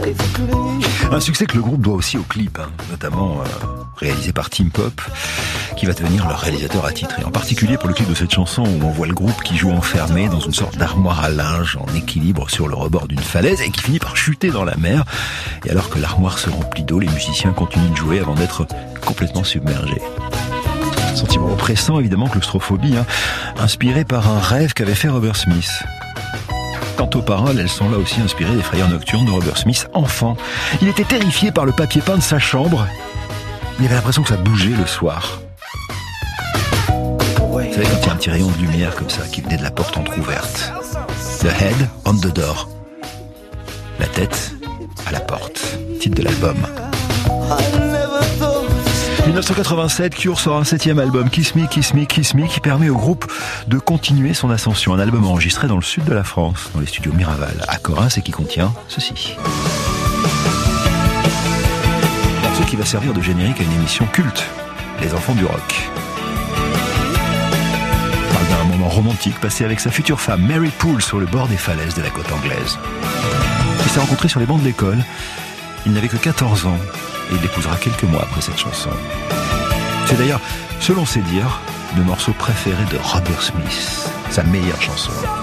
Un succès que le groupe doit aussi au clip, notamment réalisé par Tim Pop, qui va devenir leur réalisateur attitré. En particulier pour le clip de cette chanson où on voit le groupe qui joue enfermé dans une sorte d'armoire à linge en équilibre sur le rebord d'une falaise et qui finit par chuter dans la mer. Et alors que l'armoire se remplit d'eau, les musiciens continuent de jouer avant d'être complètement submergés. Sentiment oppressant, évidemment, claustrophobie, inspiré par un rêve qu'avait fait Robert Smith. Quant aux paroles, elles sont là aussi inspirées des frayeurs nocturnes de Robert Smith, enfant. Il était terrifié par le papier peint de sa chambre. Il avait l'impression que ça bougeait le soir. Vous savez, quand il y a un petit rayon de lumière comme ça qui venait de la porte entrouverte. The head on the door. La tête à la porte. Titre de l'album. 1987, Cure sort un 7e album, Kiss Me, Kiss Me, Kiss Me, qui permet au groupe de continuer son ascension. Un album enregistré dans le sud de la France, dans les studios Miraval, à Corinthe, et qui contient ceci. Un morceau qui va servir de générique à une émission culte, Les Enfants du Rock. On parle d'un moment romantique passé avec sa future femme, Mary Poole, sur le bord des falaises de la côte anglaise. Il s'est rencontré sur les bancs de l'école. Il n'avait que 14 ans. Et il l'épousera quelques mois après cette chanson. C'est d'ailleurs, selon ses dires, le morceau préféré de Robert Smith, sa meilleure chanson.